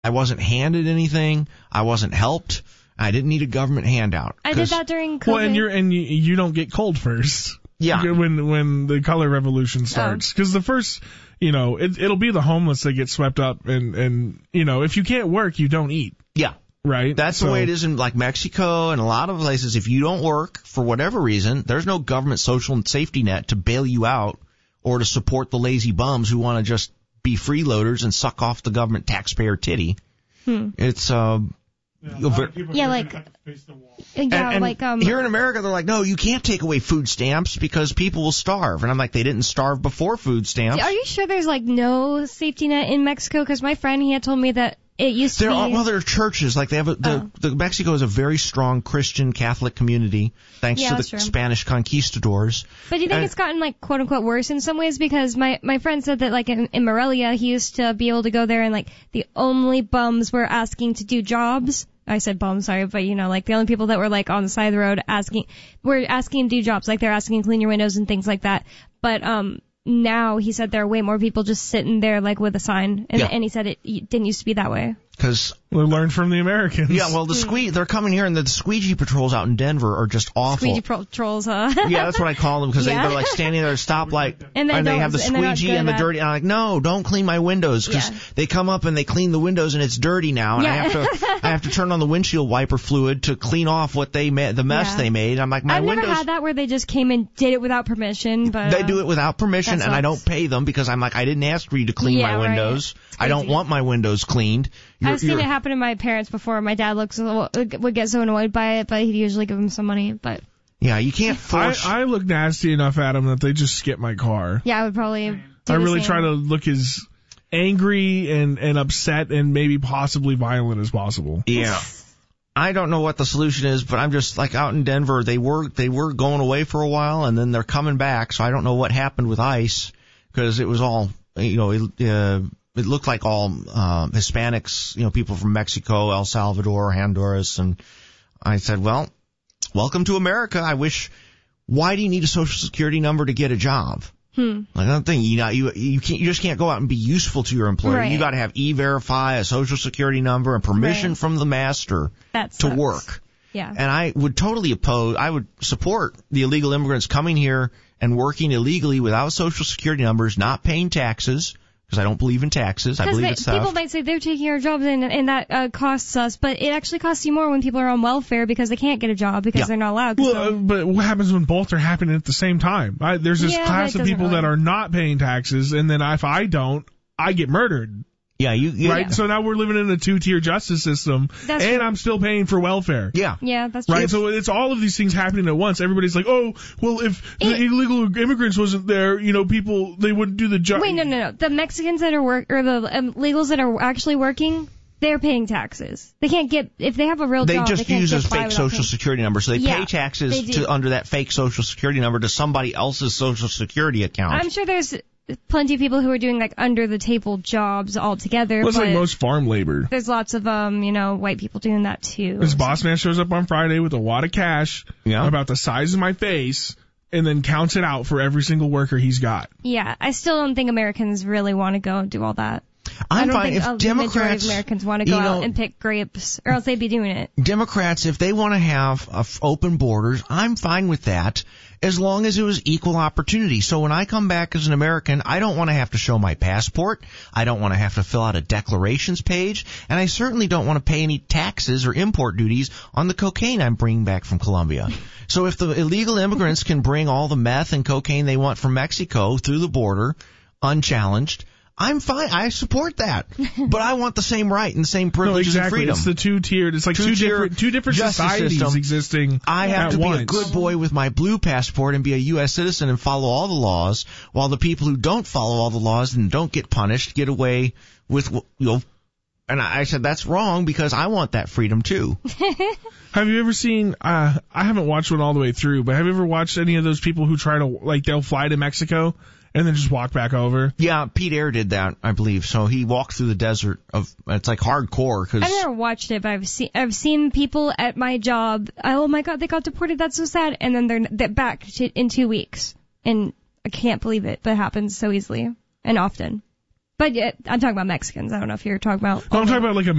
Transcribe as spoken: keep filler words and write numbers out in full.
I wasn't handed anything. I wasn't helped. I didn't need a government handout. I did that during COVID. Well, and you're and you, you don't get cold first. Yeah. When when the color revolution starts, because oh. the first, you know, it, it'll be the homeless that get swept up, and and you know, if you can't work, you don't eat. Yeah. Right. That's so, the way it is in like Mexico and a lot of places. If you don't work for whatever reason, there's no government social and safety net to bail you out or to support the lazy bums who want to just be freeloaders and suck off the government taxpayer titty. Hmm. It's um. Yeah, yeah like, yeah, and, and like, um, here in America, they're like, no, you can't take away food stamps because people will starve. And I'm like, they didn't starve before food stamps. Are you sure there's, like, no safety net in Mexico? Because my friend, he had told me that it used to there be... Are, well, there are churches. Like, they have a, the, oh. the Mexico is a very strong Christian Catholic community, thanks yeah, to the true. Spanish conquistadors. But do you think and, it's gotten, like, quote-unquote worse in some ways? Because my, my friend said that, like, in, in Morelia, he used to be able to go there and, like, the only bums were asking to do jobs. I said bum, sorry, but you know, like the only people that were like on the side of the road asking, were asking him to do jobs, like they're asking to clean your windows and things like that. But um now he said there are way more people just sitting there like with a sign, and, yeah. and he said it didn't used to be that way. Because we learned from the Americans. Yeah, well, the sque- they're coming here, and the squeegee patrols out in Denver are just awful. Squeegee patrols, huh? Yeah, that's what I call them, because yeah. they, they're like standing there at a stoplight, and they, and they have the and squeegee and the dirty. And I'm like, no, don't clean my windows, because yeah. they come up and they clean the windows, and it's dirty now, and yeah. I have to I have to turn on the windshield wiper fluid to clean off what they made, the mess yeah. they made. I'm like, my I've windows. I've never had that where they just came and did it without permission, but they uh, do it without permission, and I don't pay them because I'm like, I didn't ask for you to clean yeah, my windows. Right. I don't want my windows cleaned. You're, I've seen you're, it happen to my parents before. My dad looks would get so annoyed by it, but he'd usually give them some money. But yeah, you can't force. I, I look nasty enough at them that they just skip my car. Yeah, I would probably. Do I the really same. try to look as angry and and upset and maybe possibly violent as possible. Yeah. I don't know what the solution is, but I'm just like out in Denver. They were they were going away for a while, and then they're coming back. So I don't know what happened with ICE, because it was all, you know, it, uh, it looked like all uh, Hispanics, you know, people from Mexico, El Salvador, Honduras, and I said, well, welcome to America. I wish. Why do you need a social security number to get a job? Hmm. Like, I don't think you know, you you can't you just can't go out and be useful to your employer. Right. You got to have E-Verify, a social security number, and permission right. from the master that to work. Yeah. And I would totally oppose. I would support the illegal immigrants coming here and working illegally without social security numbers, not paying taxes. Because I don't believe in taxes. I believe they, it's theft. People might say they're taking our jobs and, and that uh, costs us, but it actually costs you more when people are on welfare because they can't get a job because yeah. they're not allowed. Well, so. uh, but what happens when both are happening at the same time? I, there's this yeah, class of people really. that are not paying taxes, and then if I don't, I get murdered. Yeah, you, you right. Yeah. So now we're living in a two-tier justice system, that's and true. I'm still paying for welfare. Yeah, yeah, that's true. Right. So it's all of these things happening at once. Everybody's like, oh, well, if it, the illegal immigrants wasn't there, you know, people they wouldn't do the job. Wait, no, no, no. The Mexicans that are work or the um, illegals that are actually working, they're paying taxes. They can't get if they have a real they job. Just they use just a fake social paying. security number, so they yeah, pay taxes they to under that fake social security number to somebody else's social security account. I'm sure there's plenty of people who are doing like under the table jobs altogether. Well, it's but like most farm labor. There's lots of um, you know, white people doing that too. This boss man shows up on Friday with a wad of cash yeah. about the size of my face, and then counts it out for every single worker he's got. Yeah, I still don't think Americans really want to go and do all that. I'm I don't fine think if the Democrats, majority of Americans want to go you know, out and pick grapes, or else they'd be doing it. Democrats, if they want to have uh, open borders, I'm fine with that, as long as it was equal opportunity. So when I come back as an American, I don't want to have to show my passport. I don't want to have to fill out a declarations page. And I certainly don't want to pay any taxes or import duties on the cocaine I'm bringing back from Colombia. So if the illegal immigrants can bring all the meth and cocaine they want from Mexico through the border unchallenged, I'm fine. I support that. But I want the same right and the same privileges no, exactly. and freedom. It's the two-tiered. It's like two different, two different societies system. existing I have at to once. be a good boy with my blue passport and be a U S citizen and follow all the laws, while the people who don't follow all the laws and don't get punished get away with, you know. And I said that's wrong because I want that freedom too. Have you ever seen, uh, I haven't watched one all the way through, but have you ever watched any of those people who try to, like, they'll fly to Mexico and then just walk back over? Yeah, Pete Eyre did that, I believe. So he walked through the desert of, it's like hardcore. Cause I've never watched it, but I've seen, I've seen people at my job, oh my god, they got deported, that's so sad, and then they're, they're back to, in two weeks. And I can't believe it, but it happens so easily and often. But yeah, I'm talking about Mexicans. I don't know if you're talking about... No, I'm talking about like a